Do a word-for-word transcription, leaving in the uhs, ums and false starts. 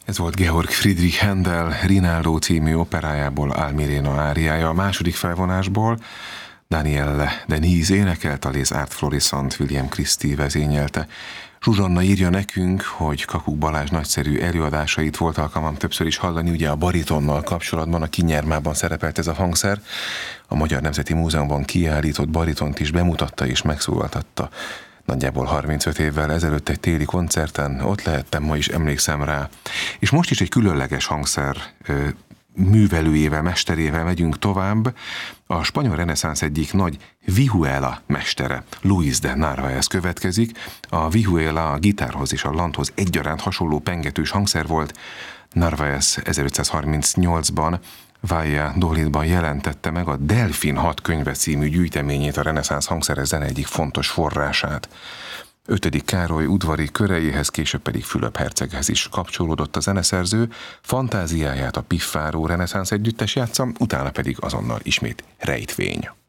Ez volt Georg Friedrich Händel Rinaldo című operájából Almireno áriája, a második felvonásból. Danielle Denise énekelt, a Les Arts Florissant William Christie vezényelte. Zsuzsanna írja nekünk, hogy Kakuk Balázs nagyszerű előadásait volt alkalmam többször is hallani, ugye a baritonnal kapcsolatban, a Kinyermában szerepelt ez a hangszer. A Magyar Nemzeti Múzeumban kiállított baritont is bemutatta és megszólaltatta. Nagyjából harmincöt évvel ezelőtt egy téli koncerten, ott lehettem, ma is emlékszem rá. És most is egy különleges hangszer művelőjével, mesterével megyünk tovább. A spanyol reneszánsz egyik nagy vihuela mestere, Luis de Narváez következik. A vihuela a gitárhoz és a landhoz egyaránt hasonló pengetős hangszer volt. Narváez ezerötszázharmincnyolcban Valladolidban jelentette meg a Delfin hat könyve című gyűjteményét, a reneszánsz hangszeres zene egyik fontos forrását. Ötödik Károly udvari köreihez, később pedig Fülöp herceghez is kapcsolódott a zeneszerző, fantáziáját a Piffáró reneszánsz együttes játszam, utána pedig azonnal ismét Rejtvény.